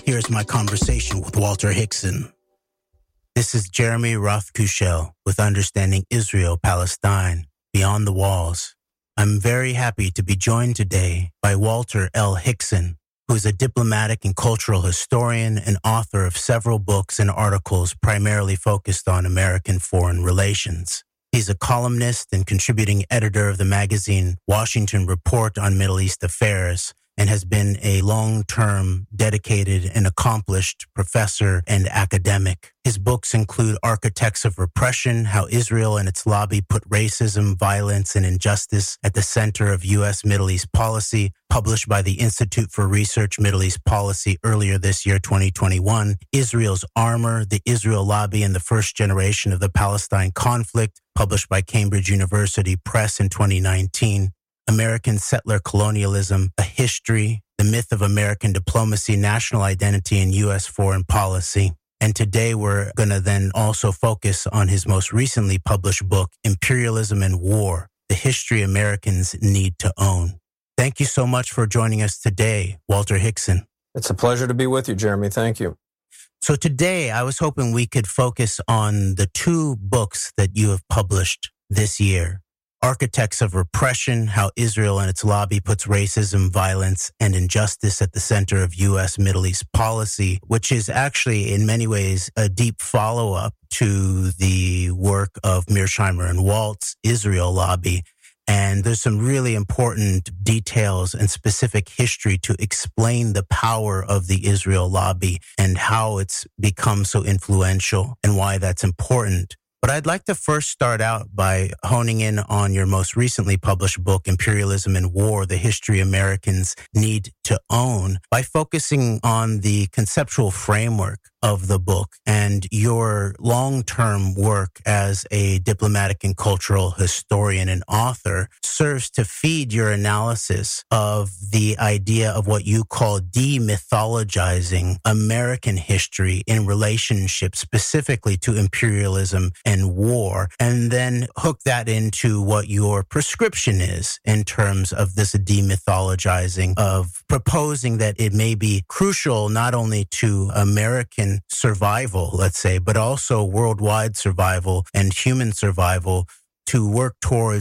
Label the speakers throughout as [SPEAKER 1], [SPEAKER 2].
[SPEAKER 1] Here's my conversation with Walter Hickson. This is Jeremy Roth-Kushel with Understanding Israel, Palestine, Beyond the Walls. I'm very happy to be joined today by Walter L. Hickson, who is a diplomatic and cultural historian and author of several books and articles primarily focused on American foreign relations. He's a columnist and contributing editor of the magazine Washington Report on Middle East Affairs, and has been a long-term, dedicated, and accomplished professor and academic. His books include Architects of Repression, How Israel and Its Lobby Put Racism, Violence, and Injustice at the Center of U.S. Middle East Policy, published by the Institute for Research Middle East Policy earlier this year, 2021. Israel's Armor, The Israel Lobby and the First Generation of the Palestine Conflict, published by Cambridge University Press in 2019. American Settler Colonialism, A History, The Myth of American Diplomacy, National Identity, and U.S. Foreign Policy. And today we're going to then also focus on his most recently published book, Imperialism and War, The History Americans Need to Own. Thank you so much for joining us today, Walter Hickson.
[SPEAKER 2] It's a pleasure to be with you, Jeremy. Thank you.
[SPEAKER 1] So today I was hoping we could focus on the two books that you have published this year. Architects of Repression, How Israel and Its Lobby Puts Racism, Violence, and Injustice at the Center of U.S. Middle East Policy, which is actually in many ways a deep follow-up to the work of Mearsheimer and Walt's Israel Lobby. And there's some really important details and specific history to explain the power of the Israel Lobby and how it's become so influential and why that's important. But I'd like to first start out by honing in on your most recently published book, Imperialism and War, The History Americans Need to Own, by focusing on the conceptual framework of the book and your long-term work as a diplomatic and cultural historian and author serves to feed your analysis of the idea of what you call demythologizing American history in relationship specifically to imperialism and war, and then hook that into what your prescription is in terms of this demythologizing of proposing that it may be crucial not only to American survival, let's say, but also worldwide survival and human survival to work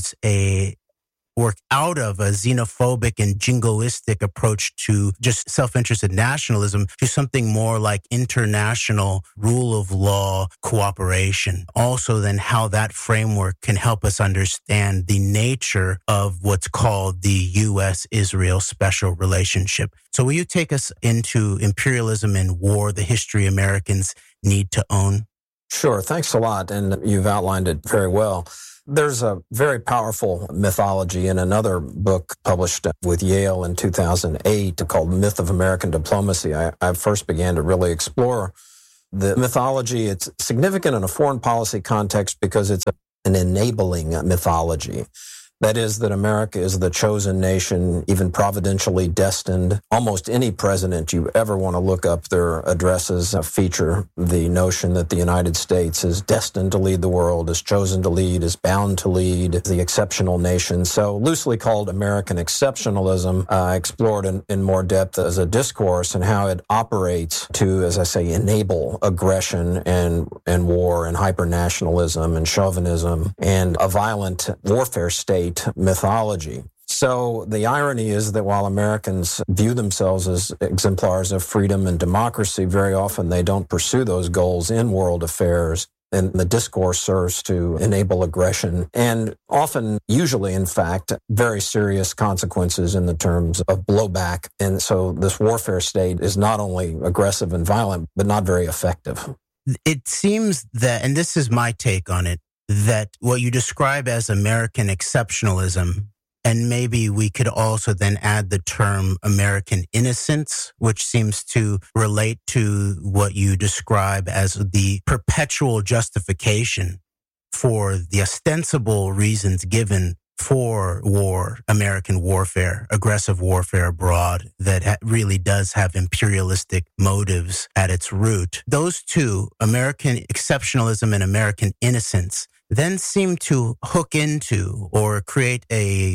[SPEAKER 1] out of a xenophobic and jingoistic approach to just self-interested nationalism to something more like international rule of law cooperation. Also then how that framework can help us understand the nature of what's called the U.S.-Israel special relationship. So will you take us into Imperialism and War, The History Americans Need to Own?
[SPEAKER 2] Sure. Thanks a lot. And you've outlined it very well. There's a very powerful mythology in another book published with Yale in 2008 called Myth of American Diplomacy. I first began to really explore the mythology. It's significant in a foreign policy context because it's an enabling mythology. That is, that America is the chosen nation, even providentially destined. Almost any president you ever want to look up their addresses feature the notion that the United States is destined to lead the world, is chosen to lead, is bound to lead, the exceptional nation. So loosely called American exceptionalism, explored in more depth as a discourse and how it operates to, as I say, enable aggression and war and hyper-nationalism and chauvinism and a violent warfare state mythology. So the irony is that while Americans view themselves as exemplars of freedom and democracy, very often they don't pursue those goals in world affairs. And the discourse serves to enable aggression and often, usually, in fact, very serious consequences in the terms of blowback. And so this warfare state is not only aggressive and violent, but not very effective.
[SPEAKER 1] It seems that, and this is my take on it, that what you describe as American exceptionalism, and maybe we could also then add the term American innocence, which seems to relate to what you describe as the perpetual justification for the ostensible reasons given for war, American warfare, aggressive warfare abroad that really does have imperialistic motives at its root. Those two, American exceptionalism and American innocence, then seem to hook into or create a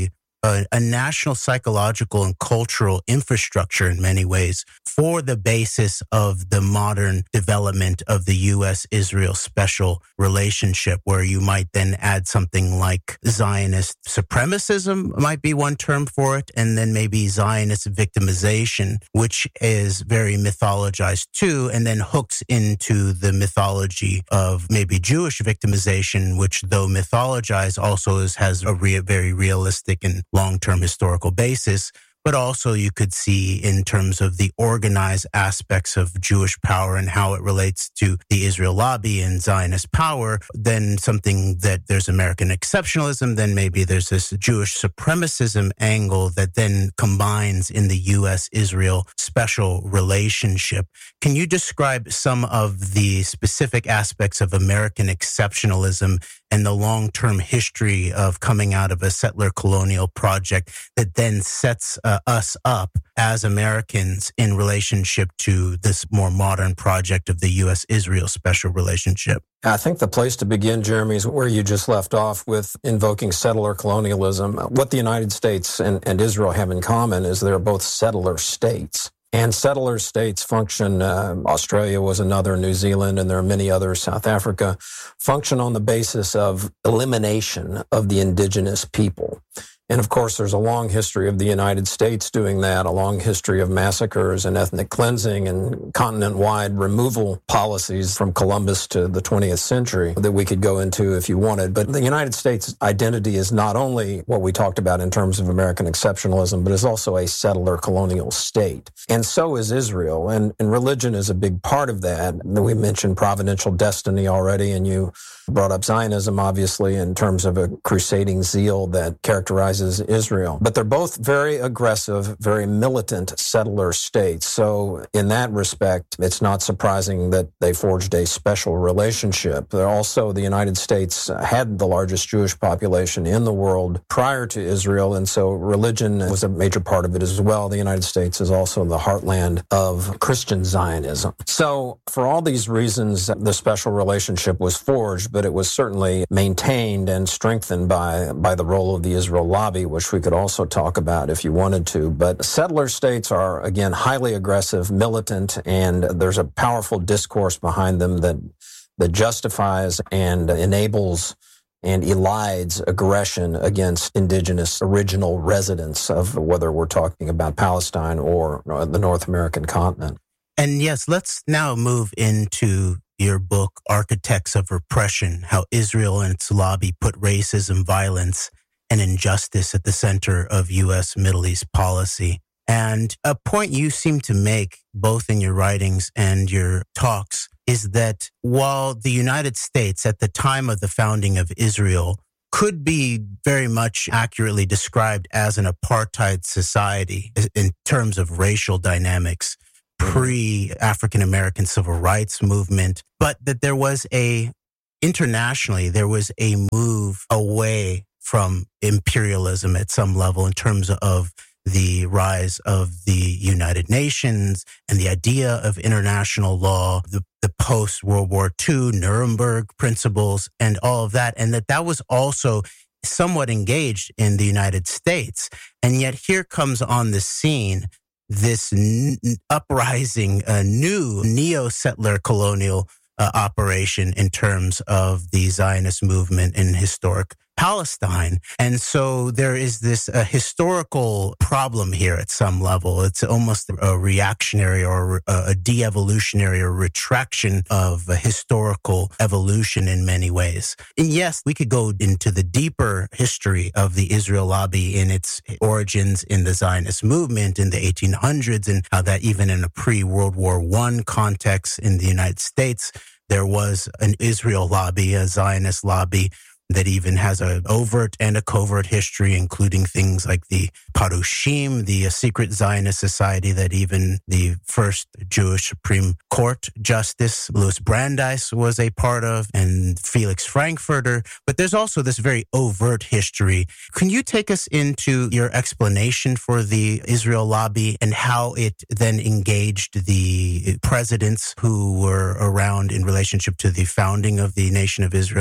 [SPEAKER 1] a national psychological and cultural infrastructure in many ways for the basis of the modern development of the U.S.-Israel special relationship, where you might then add something like Zionist supremacism might be one term for it, and then maybe Zionist victimization, which is very mythologized too, and then hooks into the mythology of maybe Jewish victimization, which though mythologized also has a very realistic and long-term historical basis. But also you could see in terms of the organized aspects of Jewish power and how it relates to the Israel lobby and Zionist power, then something that there's American exceptionalism, then maybe there's this Jewish supremacism angle that then combines in the U.S.-Israel special relationship. Can you describe some of the specific aspects of American exceptionalism and the long-term history of coming out of a settler colonial project that then sets us up as Americans in relationship to this more modern project of the U.S.-Israel special relationship?
[SPEAKER 2] I think the place to begin, Jeremy, is where you just left off with invoking settler colonialism. What the United States and Israel have in common is they're both settler states. And settler states function, Australia was another, New Zealand, and there are many others, South Africa, function on the basis of elimination of the indigenous people. And of course, there's a long history of the United States doing that, a long history of massacres and ethnic cleansing and continent-wide removal policies from Columbus to the 20th century that we could go into if you wanted. But the United States identity is not only what we talked about in terms of American exceptionalism, but is also a settler colonial state. And so is Israel. And religion is a big part of that. We mentioned providential destiny already, and you brought up Zionism, obviously, in terms of a crusading zeal that characterizes Israel. But they're both very aggressive, very militant settler states. So in that respect, it's not surprising that they forged a special relationship. They're also, the United States had the largest Jewish population in the world prior to Israel, and so religion was a major part of it as well. The United States is also the heartland of Christian Zionism. So for all these reasons, the special relationship was forged, but it was certainly maintained and strengthened by the role of the Israel lobby, which we could also talk about if you wanted to. But settler states are, again, highly aggressive, militant, and there's a powerful discourse behind them that justifies and enables and elides aggression against indigenous original residents of whether we're talking about Palestine or the North American continent.
[SPEAKER 1] And yes, let's now move into your book, Architects of Repression, How Israel and its Lobby Put Racism, Violence, and Injustice at the Center of U.S. Middle East Policy. And a point you seem to make, both in your writings and your talks, is that while the United States, at the time of the founding of Israel, could be very much accurately described as an apartheid society in terms of racial dynamics, pre-African-American civil rights movement, but that there was internationally, there was a move away from imperialism at some level in terms of the rise of the United Nations and the idea of international law, the post-World War II Nuremberg principles and all of that, and that was also somewhat engaged in the United States. And yet here comes on the scene this uprising, new neo-settler colonial operation in terms of the Zionist movement in historic Palestine. And so there is this historical problem here at some level. It's almost a reactionary or a de-evolutionary or retraction of a historical evolution in many ways. And yes, we could go into the deeper history of the Israel lobby in its origins in the Zionist movement in the 1800s, and how that even in a pre-World War I context in the United States, there was an Israel lobby, a Zionist lobby, that even has an overt and a covert history, including things like the Parushim, the secret Zionist society that even the first Jewish Supreme Court Justice, Louis Brandeis, was a part of, and Felix Frankfurter. But there's also this very overt history. Can you take us into your explanation for the Israel lobby and how it then engaged the presidents who were around in relationship to the founding of the nation of Israel?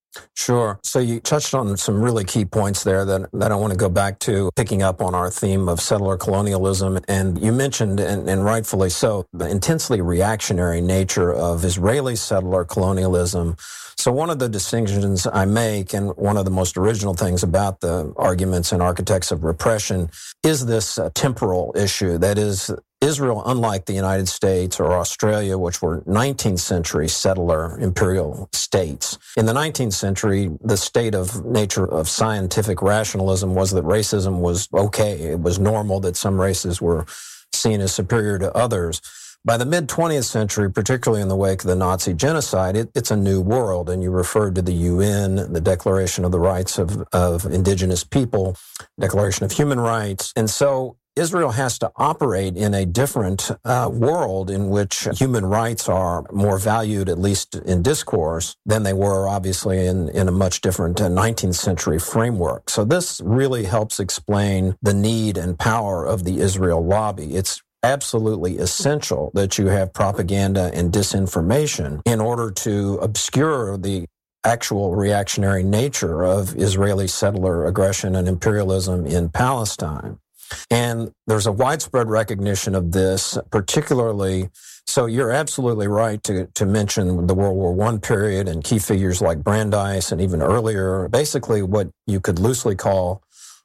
[SPEAKER 2] Sure. So you touched on some really key points there that I want to go back to, picking up on our theme of settler colonialism. And you mentioned, and rightfully so, the intensely reactionary nature of Israeli settler colonialism. So one of the distinctions I make, and one of the most original things about the arguments in Architects of Repression, is this temporal issue. That is, Israel, unlike the United States or Australia, which were 19th century settler imperial states. In the 19th century, the state of nature of scientific rationalism was that racism was okay. It was normal that some races were seen as superior to others. By the mid-20th century, particularly in the wake of the Nazi genocide, it's a new world. And you referred to the UN, the Declaration of the Rights of Indigenous People, Declaration of Human Rights. And so Israel has to operate in a different world in which human rights are more valued, at least in discourse, than they were, obviously, in a much different 19th century framework. So this really helps explain the need and power of the Israel lobby. It's absolutely essential that you have propaganda and disinformation in order to obscure the actual reactionary nature of Israeli settler aggression and imperialism in Palestine. And there's a widespread recognition of this, particularly, so you're absolutely right to mention the World War I period and key figures like Brandeis and even earlier. Basically, what you could loosely call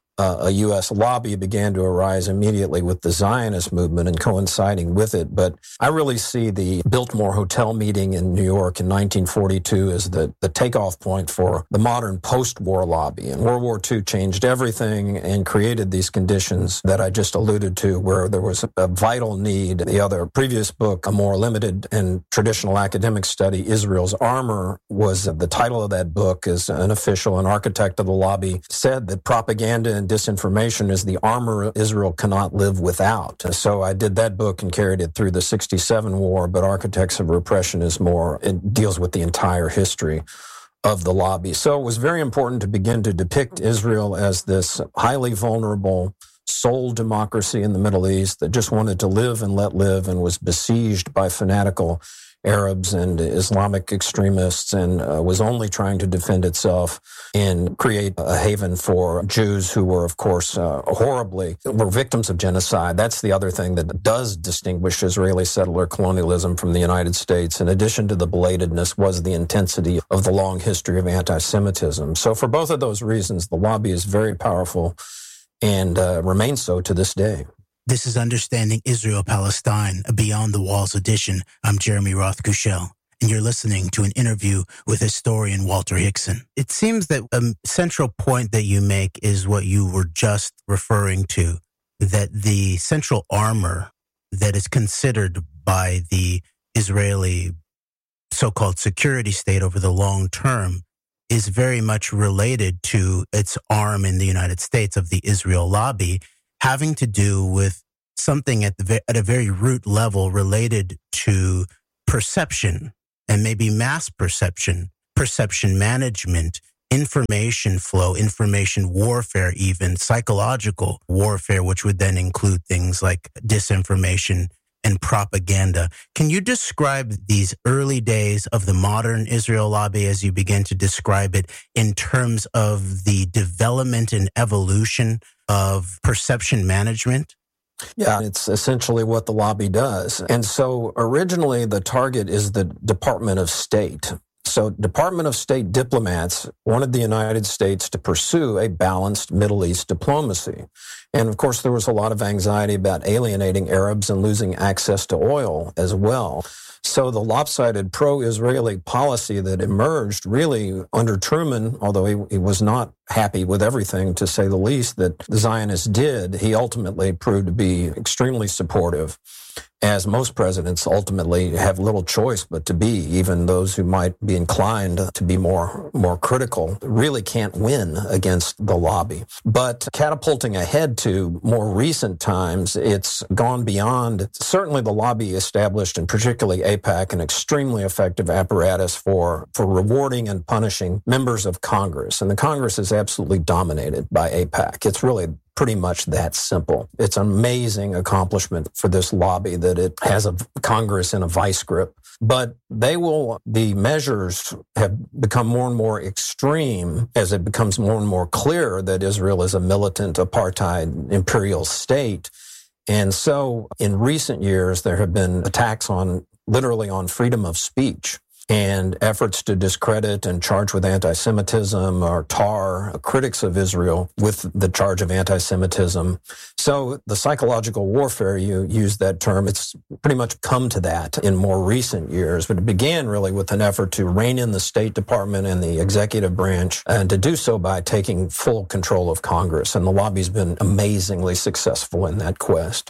[SPEAKER 2] a U.S. lobby began to arise immediately with the Zionist movement and coinciding with it. But I really see the Biltmore Hotel meeting in New York in 1942 as the takeoff point for the modern post-war lobby. And World War II changed everything and created these conditions that I just alluded to, where there was a vital need. The other previous book, a more limited and traditional academic study, Israel's Armor, was the title of that book. As an official, an architect of the lobby, said that propaganda and disinformation is the armor Israel cannot live without. So I did that book and carried it through the 67 war, but Architects of Repression is more, it deals with the entire history of the lobby. So it was very important to begin to depict Israel as this highly vulnerable sole democracy in the Middle East that just wanted to live and let live and was besieged by fanatical Arabs and Islamic extremists and was only trying to defend itself and create a haven for Jews who were, of course, were victims of genocide. That's the other thing that does distinguish Israeli settler colonialism from the United States. In addition to the belatedness, was the intensity of the long history of anti-Semitism. So for both of those reasons, the lobby is very powerful and remains so to this day.
[SPEAKER 1] This is Understanding Israel-Palestine, a Beyond the Walls edition. I'm Jeremy Roth-Kushel, and you're listening to an interview with historian Walter Hickson. It seems that a central point that you make is what you were just referring to, that the central armor that is considered by the Israeli so-called security state over the long term is very much related to its arm in the United States of the Israel lobby, having to do with something at a very root level related to perception and maybe mass perception, perception management, information flow, information warfare, even psychological warfare, which would then include things like disinformation and propaganda. Can you describe these early days of the modern Israel lobby as you begin to describe it in terms of the development and evolution of perception management?
[SPEAKER 2] Yeah, it's essentially what the lobby does. And so originally the target is the Department of State. So Department of State diplomats wanted the United States to pursue a balanced Middle East diplomacy. And of course, there was a lot of anxiety about alienating Arabs and losing access to oil as well. So the lopsided pro-Israeli policy that emerged really under Truman, although he was not happy with everything, to say the least, that the Zionists did, he ultimately proved to be extremely supportive, as most presidents ultimately have little choice but to be. Even those who might be inclined to be more critical really can't win against the lobby. But catapulting ahead to more recent times, it's gone beyond. Certainly the lobby established, and particularly AIPAC, an extremely effective apparatus for rewarding and punishing members of Congress. And the Congress is absolutely dominated by AIPAC. It's really pretty much that simple. It's an amazing accomplishment for this lobby that it has a Congress in a vice grip. But the measures have become more and more extreme as it becomes more and more clear that Israel is a militant apartheid imperial state. And so in recent years, there have been attacks literally on freedom of speech and efforts to discredit and charge with anti-Semitism or tar critics of Israel with the charge of anti-Semitism. So the psychological warfare, you used that term, it's pretty much come to that in more recent years. But it began really with an effort to rein in the State Department and the executive branch, and to do so by taking full control of Congress. And the lobby's been amazingly successful in that quest.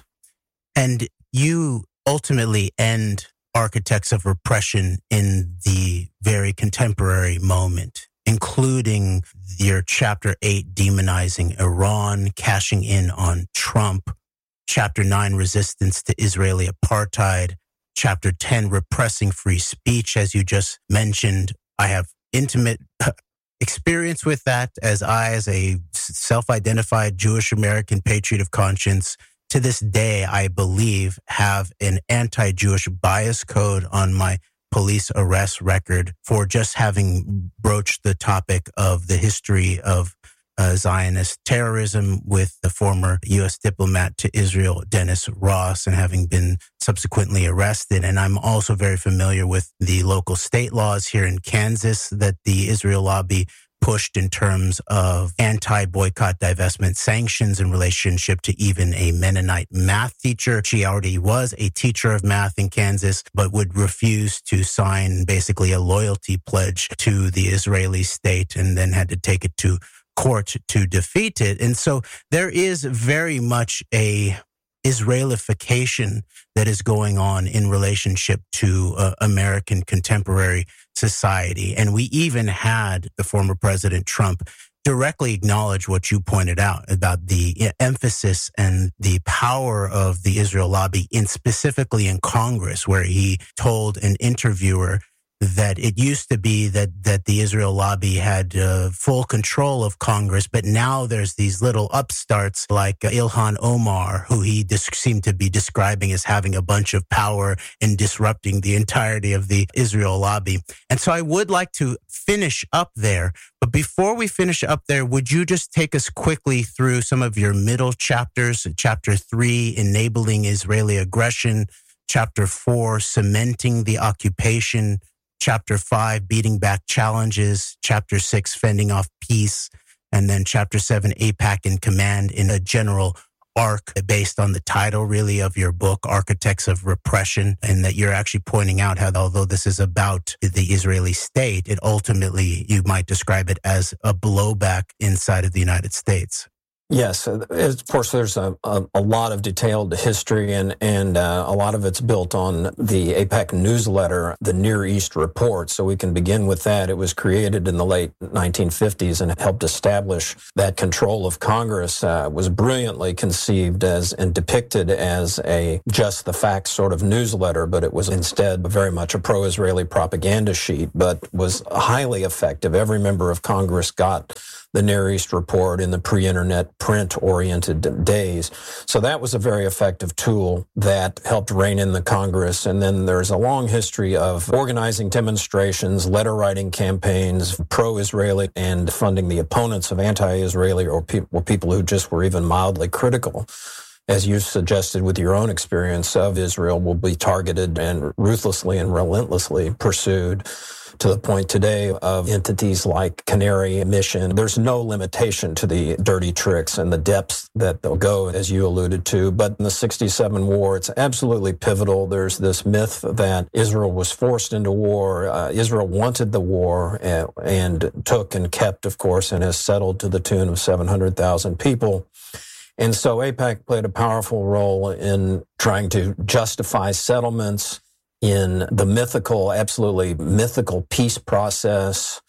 [SPEAKER 1] And you ultimately end Architects of Repression in the very contemporary moment, including your Chapter 8 demonizing Iran, cashing in on Trump, Chapter 9 resistance to Israeli apartheid, Chapter 10 repressing free speech, as you just mentioned. I have intimate experience with that as a self-identified Jewish American patriot of conscience, to this day, I believe, have an anti-Jewish bias code on my police arrest record for just having broached the topic of the history of Zionist terrorism with the former U.S. diplomat to Israel, Dennis Ross, and having been subsequently arrested. And I'm also very familiar with the local state laws here in Kansas that the Israel lobby pushed in terms of anti-boycott divestment sanctions in relationship to even a Mennonite math teacher. She already was a teacher of math in Kansas, but would refuse to sign basically a loyalty pledge to the Israeli state and then had to take it to court to defeat it. And so there is very much a Israelification that is going on in relationship to American contemporary society. And we even had the former President Trump directly acknowledge what you pointed out about the emphasis and the power of the Israel lobby, specifically in Congress, where he told an interviewer that it used to be that the Israel lobby had full control of Congress, but now there's these little upstarts like Ilhan Omar, who he seemed to be describing as having a bunch of power and disrupting the entirety of the Israel lobby. And so I would like to finish up there. But before we finish up there, would you just take us quickly through some of your middle chapters? Chapter 3, enabling Israeli aggression. Chapter 4, cementing the occupation. Chapter 5, beating back challenges. Chapter 6, fending off peace. And then Chapter 7, AIPAC in command, in a general arc based on the title really of your book, Architects of Repression, and that you're actually pointing out how although this is about the Israeli state, it ultimately, you might describe it as a blowback inside of the United States.
[SPEAKER 2] Yes, of course, there's a lot of detailed history, and a lot of it's built on the AIPAC newsletter, the Near East Report. So we can begin with that. It was created in the late 1950s and helped establish that control of Congress. Was brilliantly conceived as and depicted as a just the facts sort of newsletter, but it was instead very much a pro-Israeli propaganda sheet, but was highly effective. Every member of Congress got the Near East Report in the pre-internet print-oriented days. So that was a very effective tool that helped rein in the Congress. And then there's a long history of organizing demonstrations, letter-writing campaigns, pro-Israeli, and funding the opponents of anti-Israeli or people who just were even mildly critical. As you suggested with your own experience of Israel, will be targeted and ruthlessly and relentlessly pursued, to the point today of entities like Canary Mission. There's no limitation to the dirty tricks and the depths that they'll go, as you alluded to. But in the 67 war, it's absolutely pivotal. There's this myth that Israel was forced into war. Israel wanted the war and took and kept, of course, and has settled to the tune of 700,000 people. And so AIPAC played a powerful role in trying to justify settlements, in the mythical, absolutely mythical peace process,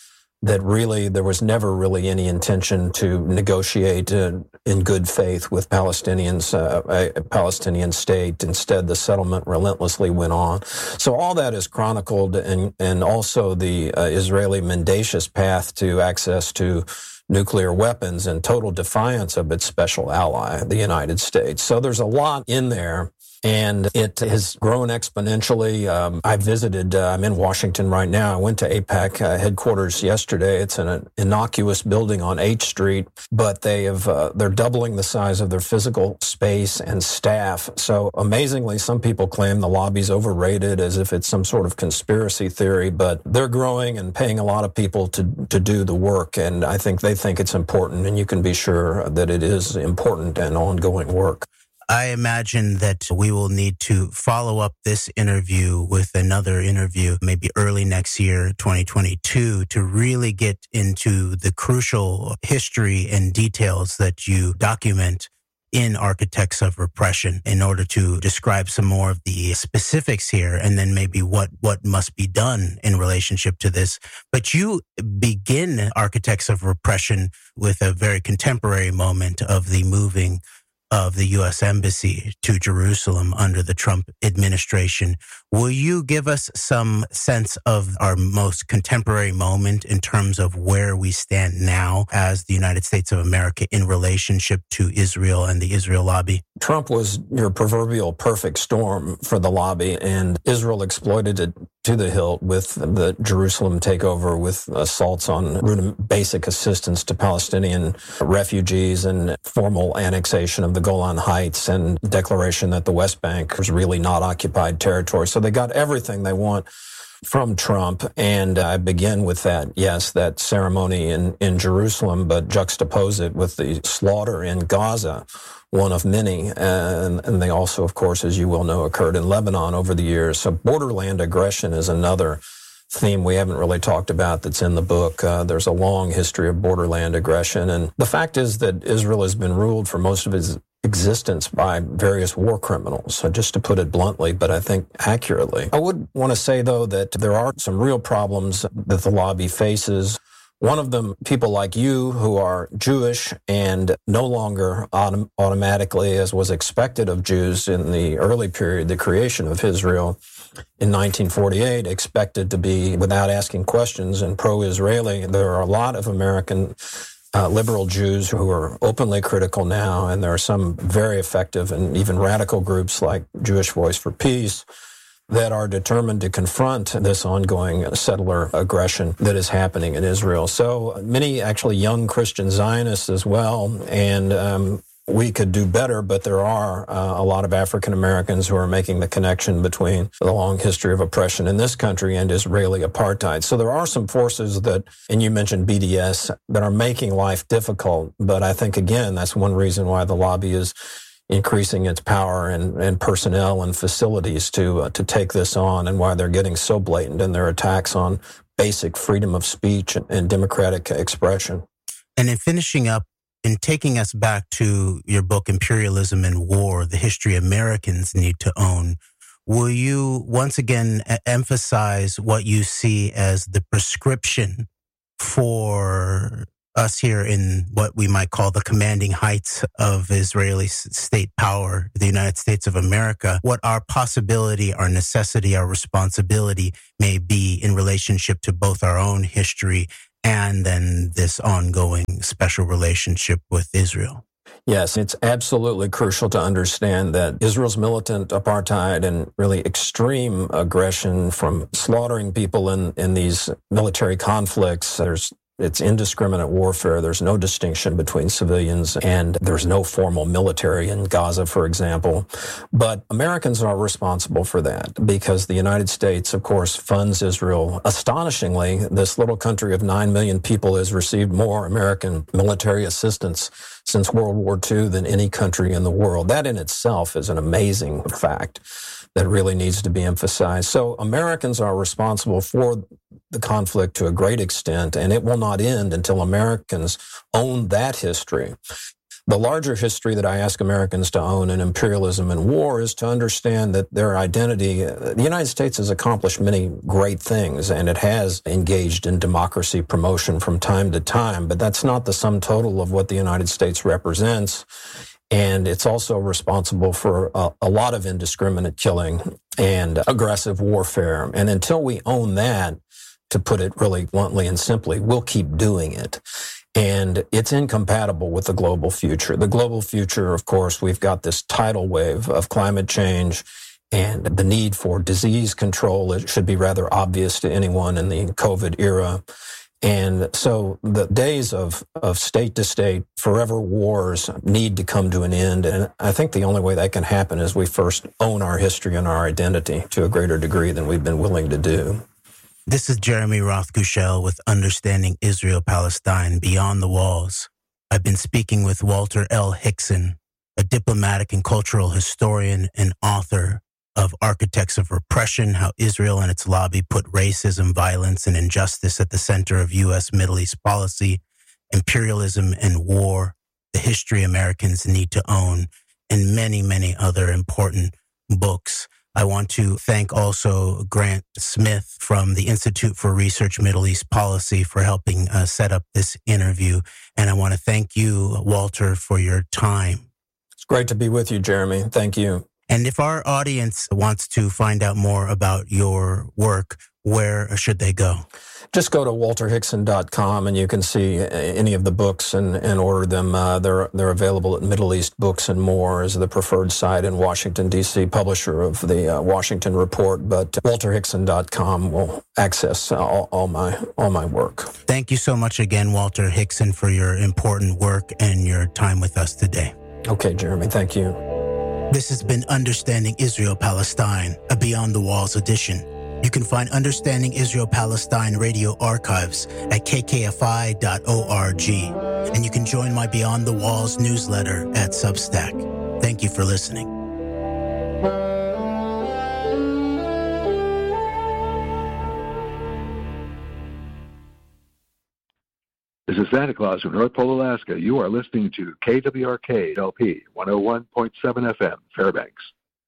[SPEAKER 2] that really there was never really any intention to negotiate in good faith with Palestinians, a Palestinian state. Instead, the settlement relentlessly went on. So all that is chronicled, and also the Israeli mendacious path to access to nuclear weapons in total defiance of its special ally, the United States. So there's a lot in there. And it has grown exponentially. I visited, I'm in Washington right now. I went to AIPAC headquarters yesterday. It's an innocuous building on H Street, but they're doubling the size of their physical space and staff. So amazingly, some people claim the lobby's overrated as if it's some sort of conspiracy theory, but they're growing and paying a lot of people to do the work. And I think they think it's important, and you can be sure that it is important and ongoing work.
[SPEAKER 1] I imagine that we will need to follow up this interview with another interview, maybe early next year, 2022, to really get into the crucial history and details that you document in Architects of Repression in order to describe some more of the specifics here, and then maybe what must be done in relationship to this. But you begin Architects of Repression with a very contemporary moment of the moving of the U.S. Embassy to Jerusalem under the Trump administration. Will you give us some sense of our most contemporary moment in terms of where we stand now as the United States of America in relationship to Israel and the Israel lobby?
[SPEAKER 2] Trump was your proverbial perfect storm for the lobby, and Israel exploited it to the hilt with the Jerusalem takeover, with assaults on basic assistance to Palestinian refugees and formal annexation of the Golan Heights and declaration that the West Bank was really not occupied territory. So they got everything they want from Trump. And I begin with that, yes, that ceremony in Jerusalem, but juxtapose it with the slaughter in Gaza, one of many. And they also, of course, as you well know, occurred in Lebanon over the years. So borderland aggression is another theme we haven't really talked about that's in the book. There's a long history of borderland aggression. And the fact is that Israel has been ruled for most of its existence by various war criminals. So just to put it bluntly, but I think accurately. I would want to say, though, that there are some real problems that the lobby faces. One of them, people like you who are Jewish and no longer automatically, as was expected of Jews in the early period, the creation of Israel in 1948, expected to be, without asking questions, and pro-Israeli. There are a lot of American liberal Jews who are openly critical now, and there are some very effective and even radical groups like Jewish Voice for Peace that are determined to confront this ongoing settler aggression that is happening in Israel. So many actually young Christian Zionists as well, and we could do better, but there are a lot of African Americans who are making the connection between the long history of oppression in this country and Israeli apartheid. So there are some forces that, and you mentioned BDS, that are making life difficult. But I think, again, that's one reason why the lobby is increasing its power and personnel and facilities to take this on, and why they're getting so blatant in their attacks on basic freedom of speech and democratic expression.
[SPEAKER 1] And in finishing up, in taking us back to your book, Imperialism and War, the History Americans Need to Own, will you once again emphasize what you see as the prescription for us here in what we might call the commanding heights of Israeli state power, the United States of America, what our possibility, our necessity, our responsibility may be in relationship to both our own history and then this ongoing special relationship with Israel?
[SPEAKER 2] Yes, it's absolutely crucial to understand that Israel's militant apartheid and really extreme aggression from slaughtering people in these military conflicts, it's indiscriminate warfare. There's no distinction between civilians, and there's no formal military in Gaza, for example. But Americans are responsible for that because the United States, of course, funds Israel. Astonishingly, this little country of 9 million people has received more American military assistance since World War II than any country in the world. That in itself is an amazing fact that really needs to be emphasized. So Americans are responsible for the conflict to a great extent, and it will not end until Americans own that history. The larger history that I ask Americans to own in imperialism and war is to understand that their identity, the United States has accomplished many great things, and it has engaged in democracy promotion from time to time, but that's not the sum total of what the United States represents. And it's also responsible for a lot of indiscriminate killing and aggressive warfare. And until we own that, to put it really bluntly and simply, we'll keep doing it. And it's incompatible with the global future. The global future, of course, we've got this tidal wave of climate change and the need for disease control. It should be rather obvious to anyone in the COVID era. And so the days of state-to-state forever wars need to come to an end. And I think the only way that can happen is we first own our history and our identity to a greater degree than we've been willing to do.
[SPEAKER 1] This is Jeremy Rothkushel with Understanding Israel-Palestine Beyond the Walls. I've been speaking with Walter L. Hixson, a diplomatic and cultural historian and author of Architects of Repression, How Israel and its Lobby Put Racism, Violence, and Injustice at the Center of U.S. Middle East Policy, Imperialism and War, The History Americans Need to Own, and many, many other important books. I want to thank also Grant Smith from the Institute for Research Middle East Policy for helping set up this interview. And I want to thank you, Walter, for your time.
[SPEAKER 2] It's great to be with you, Jeremy. Thank you.
[SPEAKER 1] And if our audience wants to find out more about your work, where should they go?
[SPEAKER 2] Just go to walterhixson.com and you can see any of the books and order them. They're available at Middle East Books and More as the preferred site in Washington, D.C., publisher of the Washington Report. But walterhixson.com will access all my work. Thank
[SPEAKER 1] you so much again, Walter Hixson, for your important work and your time with us today.
[SPEAKER 2] Okay, Jeremy, thank you.
[SPEAKER 1] This has been Understanding Israel-Palestine, a Beyond the Walls edition. You can find Understanding Israel-Palestine radio archives at kkfi.org. And you can join my Beyond the Walls newsletter at Substack. Thank you for listening.
[SPEAKER 3] This is Santa Claus from North Pole, Alaska. You are listening to KWRK LP 101.7 FM, Fairbanks.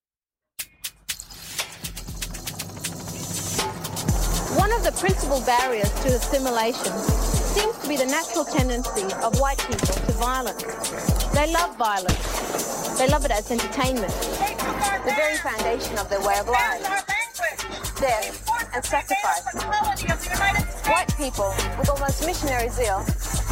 [SPEAKER 4] One of the principal barriers to assimilation seems to be the natural tendency of white people to violence. They love violence. They love it as entertainment, the very foundation of their way of life. Death and sacrifice. White people, with almost missionary zeal,